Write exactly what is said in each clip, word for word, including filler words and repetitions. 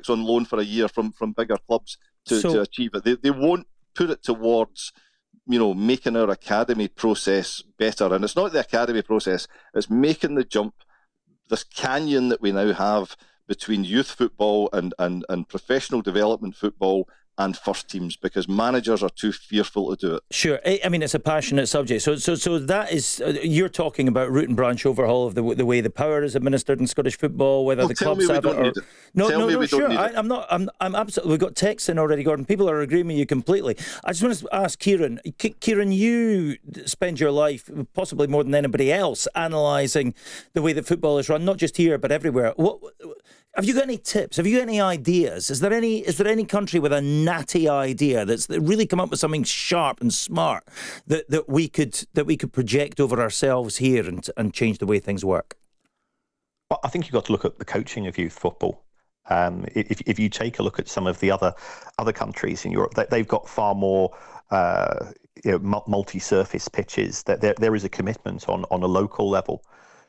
backs on loan for a year from, from bigger clubs to, so, to achieve it. They, they won't put it towards, you know, making our academy process better. And it's not the academy process, it's making the jump, this canyon that we now have between youth football and, and, and professional development football and first teams, because managers are too fearful to do it. Sure. I mean, it's a passionate subject. So so, so that is, uh, you're talking about root and branch overhaul of the the way the power is administered in Scottish football, whether well, the tell clubs me have we it don't or... Need it. No, tell no, me no, we sure. don't need I, it. I'm not, I'm, I'm absolutely, we've got texts in already, Gordon. People are agreeing with you completely. I just want to ask Kieran, K- Kieran, you spend your life, possibly more than anybody else, analysing the way that football is run, not just here, but everywhere. What... Have you got any tips? Have you got any ideas? Is there any is there any country with a natty idea that's that really come up with something sharp and smart that, that we could that we could project over ourselves here and and change the way things work? Well, I think you've got to look at the coaching of youth football. Um, if if you take a look at some of the other other countries in Europe, they've got far more uh, you know, multi-surface pitches. That there there is a commitment on on a local level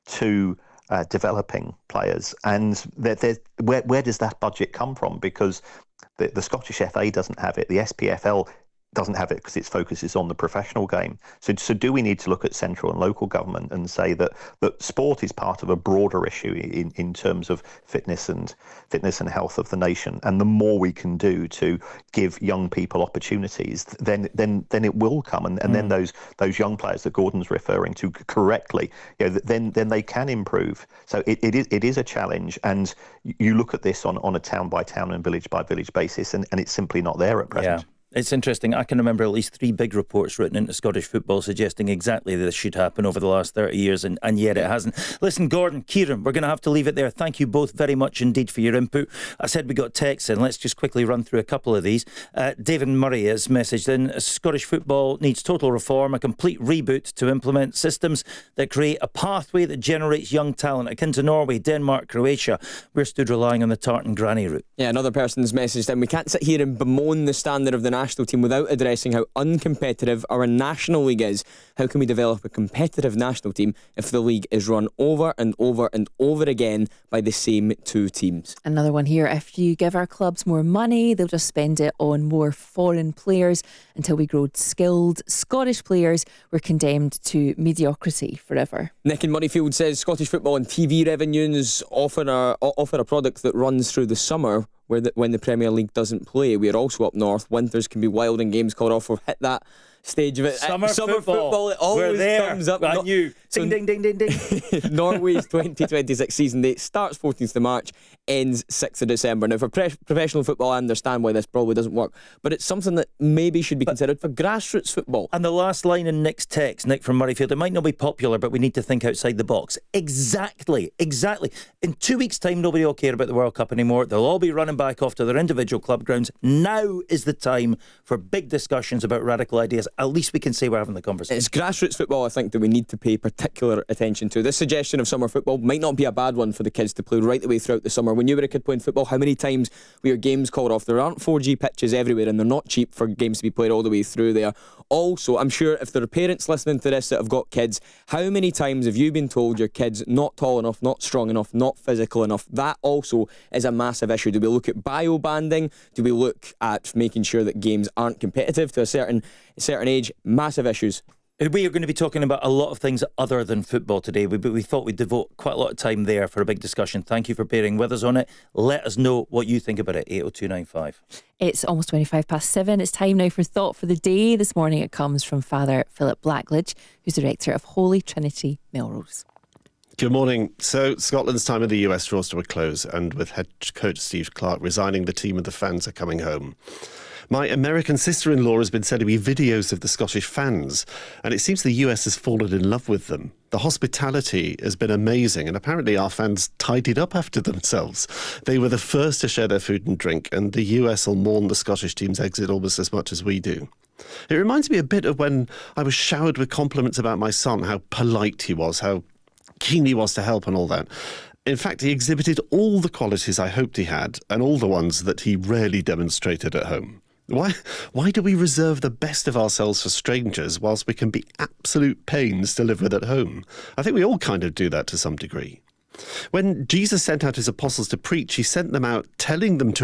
to Uh, developing players, and there, there, where where does that budget come from? Because the, the Scottish F A doesn't have it, the S P F L doesn't have it because its focus is on the professional game. So, so do we need to look at central and local government and say that that sport is part of a broader issue in, in terms of fitness and fitness and health of the nation? And the more we can do to give young people opportunities, then then then it will come, and, and mm. then those those young players that Gordon's referring to correctly, you know, then then they can improve. So it, it is it is a challenge, and you look at this on, on a town by town and village by village basis, and, and it's simply not there at present. Yeah. It's interesting. I can remember at least three big reports written into Scottish football suggesting exactly this should happen over the last thirty years, and, and yet it hasn't. Listen, Gordon, Kieran, we're going to have to leave it there. Thank you both very much indeed for your input. I said we got texts in. Let's just quickly run through a couple of these. Uh, David Murray has messaged in, Scottish football needs total reform, a complete reboot to implement systems that create a pathway that generates young talent, akin to Norway, Denmark, Croatia. We're stood relying on the tartan granny route. Yeah, another person's messaged in, we can't sit here and bemoan the standard of the national team without addressing how uncompetitive our national league is. How can we develop a competitive national team if the league is run over and over and over again by the same two teams? Another one here, if you give our clubs more money, they'll just spend it on more foreign players until we grow skilled Scottish players. We're condemned to mediocrity forever. Nick in Murrayfield says Scottish football and T V revenues offer a, offer a product that runs through the summer where the, when the Premier League doesn't play. We are also up north. Winters can be wild and games called off. We've hit that stage of it. Summer, Summer football. football, it always We're there. comes up. I Not, knew. so Ding, ding, ding, ding, ding. Norway's twenty twenty-six season date starts fourteenth of March, ends sixth of December. Now, for pre- professional football, I understand why this probably doesn't work, but it's something that maybe should be but, considered for grassroots football. And the last line in Nick's text, Nick from Murrayfield, it might not be popular, but we need to think outside the box. Exactly, exactly. In two weeks' time, nobody will care about the World Cup anymore. They'll all be running back off to their individual club grounds. Now is the time for big discussions about radical ideas. At least we can say we're having the conversation. It's grassroots football, I think, that we need to pay particular attention to. This suggestion of summer football might not be a bad one for the kids to play right the way throughout the summer. When you were a kid playing football, how many times were your games called off? There aren't four G pitches everywhere, and they're not cheap for games to be played all the way through there. Also, I'm sure if there are parents listening to this that have got kids, how many times have you been told your kid's not tall enough, not strong enough, not physical enough? That also is a massive issue. Do we look at bio-banding? Do we look at making sure that games aren't competitive to a certain, a certain age? Massive issues. We are going to be talking about a lot of things other than football today, but we thought we'd devote quite a lot of time there for a big discussion. Thank you for bearing with us on it. Let us know what you think about it, eight oh two nine five. It's almost twenty-five past seven. It's time now for Thought for the Day. This morning it comes from Father Philip Blackledge, who's the rector of Holy Trinity Melrose. Good morning. So Scotland's time in the U S draws to a close, and with head coach Steve Clarke resigning, the team and the fans are coming home. My American sister-in-law has been sending me videos of the Scottish fans, and it seems the U S has fallen in love with them. The hospitality has been amazing, and apparently our fans tidied up after themselves. They were the first to share their food and drink, and the U S will mourn the Scottish team's exit almost as much as we do. It reminds me a bit of when I was showered with compliments about my son, how polite he was, how keen he was to help and all that. In fact, he exhibited all the qualities I hoped he had, and all the ones that he rarely demonstrated at home. Why why do we reserve the best of ourselves for strangers whilst we can be absolute pains to live with at home? I think we all kind of do that to some degree. When Jesus sent out his apostles to preach, he sent them out telling them to